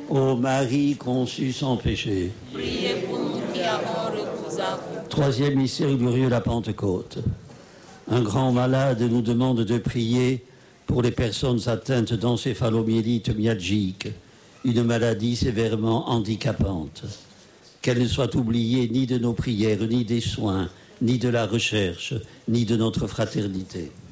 Ô Marie conçue sans péché. Priez pour nous qui avons recours à vous. Troisième mystère glorieux, la Pentecôte. Un grand malade nous demande de prier pour les personnes atteintes d'encéphalomyélite myalgique, une maladie sévèrement handicapante. Qu'elle ne soit oubliée ni de nos prières, ni des soins, ni de la recherche, ni de notre fraternité.